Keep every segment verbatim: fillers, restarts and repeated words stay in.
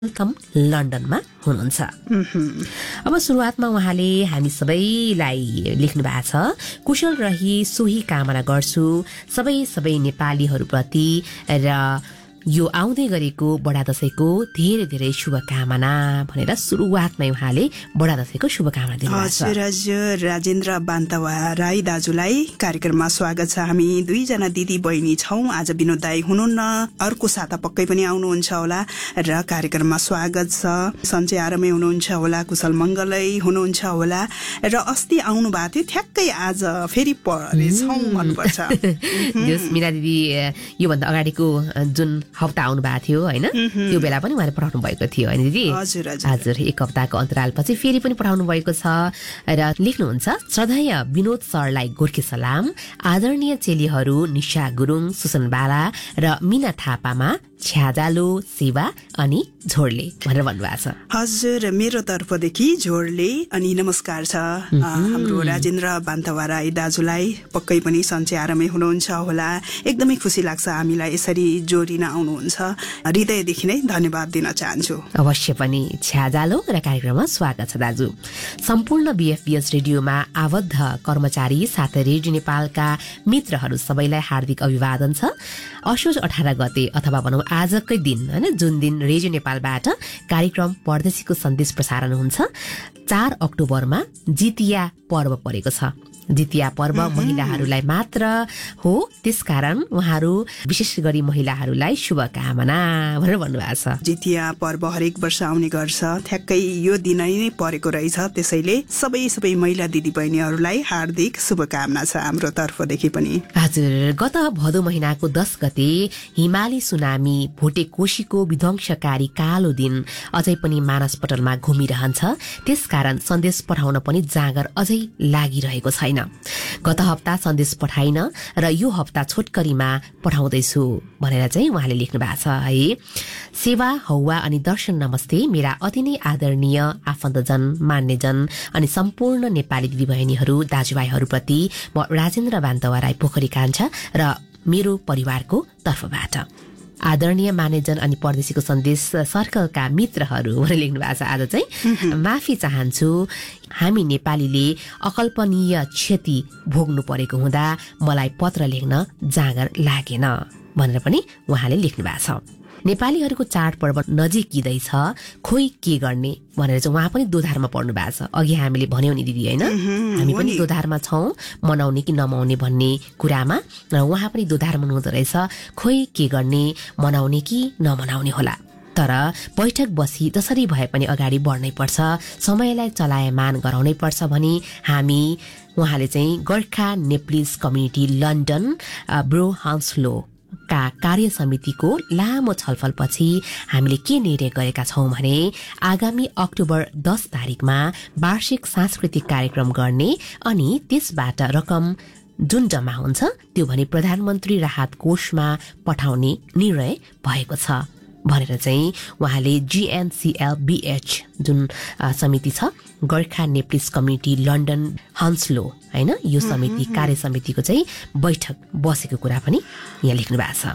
Welcome लन्डनमा हुनुहुन्छ। अब सुरुवातमा उहाँले हामी सबैलाई लेख्नु भएको छ, कुशल रही सोही कामना गर्छु सबै सबै नेपालीहरूप्रति र यो आउँदै गरेको बडा दशैंको धेरै धेरै शुभकामना भनेर सुरुवातमै उहाँले बडा दशैंको शुभकामना दिनुभएको छ। हजुर हजुर, राजेन्द्र बान्तवा राई दाजुलाई कार्यक्रममा स्वागत छ। हामी दुईजना दिदी बहिनी छौं, आज विनोद दाई हुनुहुन्न, अर्को साता पक्कै पनि आउनुहुन्छ होला र कार्यक्रममा स्वागत छ। सन्चै आरामै हुनुहुन्छ होला, कुशल मंगलै हुनुहुन्छ होला र अस्ति आउनु भएको थियो, ठ्याक्कै आज फेरि परेछौं भन्नुपर्छ। मीरा दिदी योभन्दा अगाडिको जुन हप्ता आउनु भएको थियो हैन, त्यो बेला पनि उहाँले पठाउनु भएको थियो हैन दिदी? हजुर हजुर, एक हप्ताको अन्तरालपछि फेरि पनि पठाउनु भएको छ र लेख्नुहुन्छ, श्रद्धेय विनोद सरलाई गोर्खे सलाम, आदरणीय चेलीहरू निशा गुरुङ, सुसन बाला र मीना थापामा छ्याजालो सेवा अनि झोडले भनेर भन्नुभएको छ। हजुर, मेरो तर्फदेखि झोडले अनि नमस्कार छ। हाम्रो राजेन्द्र बान्तवा राई दाजुलाई पक्कै पनि सन्चै आरामै हुनुहुन्छ होला। एकदमै खुसी लाग्छ हामीलाई यसरी जोडिन आउनुहुन्छ, हृदयदेखि नै धन्यवाद दिन चाहन्छु। अवश्य पनि छ्याजालो र कार्यक्रममा स्वागत छ दाजु। सम्पूर्ण बीएफबीएस रेडियोमा आबद्ध कर्मचारी साथै रेडियो नेपालका मित्रहरू सबैलाई हार्दिक अभिवादन छ। असोज अठार गते अथवा भनौं आजकै दिन हैन, जुन दिन रेडियो नेपालबाट कार्यक्रम परदेशीको सन्देश प्रसारण हुन्छ, चार अक्टोबरमा जितिया पर्व परेको छ। जितिया पर्व महिलाहरूलाई मात्र हो, त्यसकारण उहाँहरू विशेष गरी महिलाहरूलाई शुभकामना भनेर भन्नुभएको छ। जितिया पर्व हरेक वर्ष आउने गर्छ, ठ्याक्कै यो दिन नै परेको रहेछ, त्यसैले सबै सबै महिला दिदीबहिनीहरूलाई हार्दिक शुभकामना छ हाम्रो तर्फदेखि पनि। हजुर, गत भदौ महिनाको दस गते हिमाली सुनामी भोटे कोशीको विध्वंसकारी कालो दिन अझै पनि मानसपटलमा घुमिरहन्छ, त्यसकारण सन्देश पठाउन पनि जाँगर अझै लागिरहेको छैन। गत हप्ता सन्देश पठाइन र यो हप्ता छोटकरीमा पठाउँदैछु भनेर चाहिँ उहाँले लेख्नु भएको छ है। सेवा, हौवा अनि दर्शन नमस्ते, मेरा अति नै आदरणीय आफन्तजन, मान्यजन अनि सम्पूर्ण नेपाली दिदीबहिनीहरू दाजुभाइहरूप्रति म राजेन्द्र बान्तवा राई पोखरी कान्छा र मेरो परिवारको तर्फबाट। आदरणीय मानेजन अनि परदेशीको सन्देश सर्कलका मित्रहरू भनेर लेख्नु भएको छ। आज चाहिँ माफी चाहन्छु, हामी नेपालीले अकल्पनीय क्षति भोग्नु परेको हुँदा मलाई पत्र लेख्न जाँगर लागेन भनेर पनि उहाँले लेख्नु भएको छ। नेपालीहरूको चाडपर्व नजिकिँदैछ, खोइ के गर्ने भनेर चाहिँ उहाँ पनि दोधारमा पर्नु भएको छ। अघि हामीले भन्यौं नि दिदी हैन, हामी पनि दोधारमा छौं, मनाउने कि नमनाउने भन्ने कुरामा, र उहाँ पनि दोधारमा हुनुहुँदो रहेछ, खोइ के गर्ने, मनाउने कि नमनाउने होला। तर बैठक बसी जसरी भए पनि अगाडि बढ्नै पर्छ, समयलाई चलायमान गराउनै पर्छ भनी हामी उहाँले चाहिँ Gorkha Nepalese community London bro हान्सलो का कार्य समितिको लामो छलफलपछि हामीले के निर्णय गरेका छौं भने आगामी अक्टोबर दस तारिकमा वार्षिक सांस्कृतिक कार्यक्रम गर्ने अनि त्यसबाट रकम जुन जम्मा हुन्छ त्यो भने प्रधानमन्त्री राहत कोषमा पठाउने निर्णय भएको छ भनेर चाहिँ उहाँले जीएनसीएलबीएच जुन समिति छ, गोर्खा नेप्लिज कम्युनिटी लन्डन हन्सलो हैन, यो समिति कार्य समितिको चाहिँ बैठक बसेको कुरा पनि यहाँ लेख्नु भएको छ।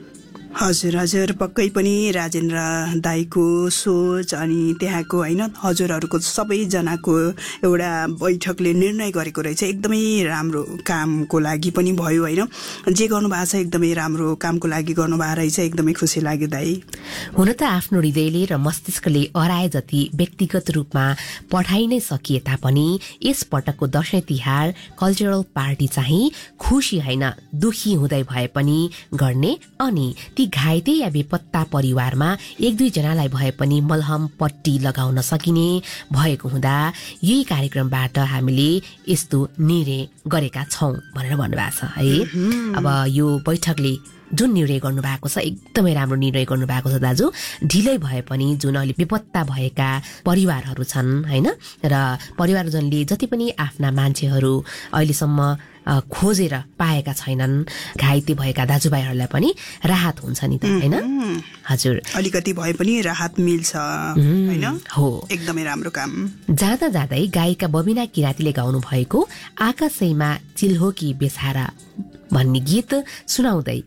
हजुर हजुर, पक्कै पनि राजेन्द्र दाईको सोच अनि त्यहाँको हैन हजुरहरूको सबैजनाको एउटा बैठकले निर्णय गरेको रहेछ, एकदमै राम्रो कामको लागि पनि भयो हैन, जे गर्नु भएको छ एकदमै राम्रो कामको लागि गर्नु भएको रहेछ, एकदमै खुसी लाग्यो दाई। हुन त आफ्नो हृदयले र मस्तिष्कले अराए जति व्यक्तिगत रूपमा पठाइ नै सकिए तापनि यस पटकको दशैं तिहार कल्चरल पार्टी चाहिँ खुसी हैन दुखी हुँदै भए पनि गर्ने अनि घाइते या बेपत्ता परिवारमा एक दुई जनालाई भए पनि मलहम पट्टी लगाउन सकिने भएको हुँदा यही कार्यक्रमबाट हामीले यस्तो निर्णय गरेका छौं भनेर भन्नुभएको छ है। अब यो बैठकले जुन निर्णय गर्नु भएको छ एकदमै राम्रो निर्णय गर्नु भएको छ दाजु। ढिलै भए पनि जुन अहिले बेपत्ता भएका परिवारहरू छन् हैन, र परिवारजनले जति पनि आफ्ना मान्छेहरू अहिलेसम्म खोजेर पाएका छैनन्, घाइते भएका दाजुभाइहरूलाई पनि राहत हुन्छ नि त हैन? हजुर, अलिकति भए पनि राहत मिल्छ हैन? हो, एकदमै राम्रो काम। जाँदा जाँदै गायिका बबिना किरातीले गाउनु भएको आकाशैमा चिल्हो कि बेसारा भन्ने गीत सुनाउँदै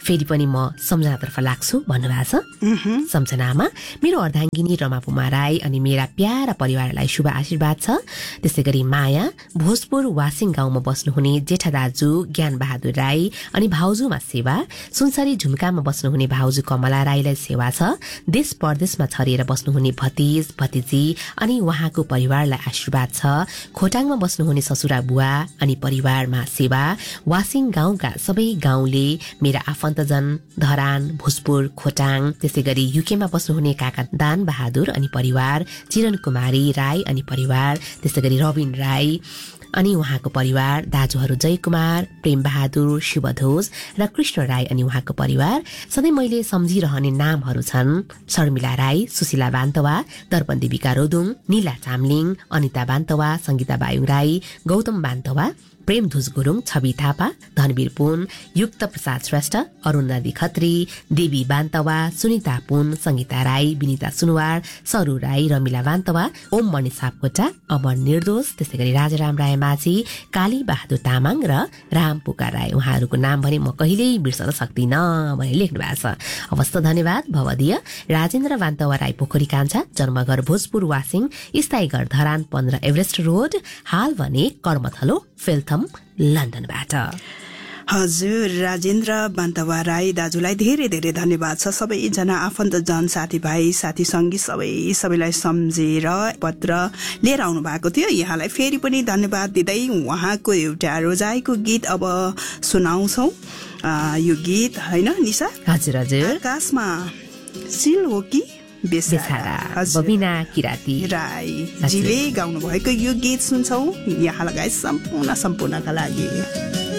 फेरि पनि म सम्झनातर्फ लाग्छु भन्नुभएको छ। सम्झनामा मेरो अर्धाङ्गिनी रमापुमा राई अनि मेरा प्यारा परिवारलाई शुभ आशीर्वाद छ। त्यसै गरी माया भोजपुर वासिङ गाउँमा बस्नुहुने जेठा दाजु ज्ञान बहादुर राई अनि भाउजूमा सेवा, सुनसरी झुम्कामा बस्नुहुने भाउजू कमला राईलाई सेवा छ। देश परदेशमा छरिएर बस्नुहुने भतिज भतिजी अनि उहाँको परिवारलाई आशीर्वाद छ। खोटाङमा बस्नुहुने ससुरा बुवा अनि परिवारमा सेवा। वासिङ गाउँका सबै गाउँले मेरा आफन्तजन धरान भोजपुर खोटाङ, त्यसै गरी युकेमा बस्नुहुने काका दान बहादुर अनि परिवार, चिरन कुमारी राई अनि परिवार, त्यसै गरी रविन राई अनि उहाँको परिवार, दाजुहरू जय कुमार, प्रेम बहादुर, शिवध्वज र कृष्ण राई अनि उहाँको परिवार। सधैँ मैले सम्झिरहने नामहरू छन् शर्मिला राई, सुशीला बान्तवा, दर्पण देविका रोदुङ, नीला चामलिङ, अनिता बान्तवा, संगीता बायुङ राई, गौतम बान्तवा, प्रेम धुज गुरुङ, छवि थापा, धनवीर पुन, युक्त प्रसाद श्रेष्ठ, अरुण नदी खत्री, देवी बान्तवा, सुनिता पुन, संगीता राई, विनिता सुनवार, सरू राई, रमिला बान्तवा, ओम मणि सापकोटा, अमर निर्दोष, त्यसै गरी राजाराम राय माझी, काली बहादुर तामाङ र राम पुकार राई। उहाँहरूको नाम भने म कहिल्यै बिर्सन सक्दिनँ भनेर लेख्नु भएको छ। अवश्य धन्यवाद। भवदीय राजेन्द्र बान्तवा राई पोखरी कान्छा, जन्मघर भोजपुर वासिङ, स्थायी घर धरान पन्ध्र एभरेस्ट रोड, हाल भने कर्मथलो फेल्थम लन्डनबाट। हजुर, राजेन्द्र बान्तवा राई दाजुलाई धेरै धेरै धन्यवाद छ। सबैजना आफन्तजन साथीभाइ साथी सङ्गी सबै सबैलाई सम्झेर पत्र लिएर आउनु भएको थियो। यहाँलाई फेरि पनि धन्यवाद दिँदै उहाँको एउटा रोजाइको गीत अब सुनाउँछौ। यो गीत होइन निशा? हजुर हजुर। आकाशमा सिल हो कि बेसारा, बबिना किराती राई जीले गाउनु भएको यो गीत सुन्छौ। यहाँ लगायत सम्पूर्ण सम्पूर्णका लागि।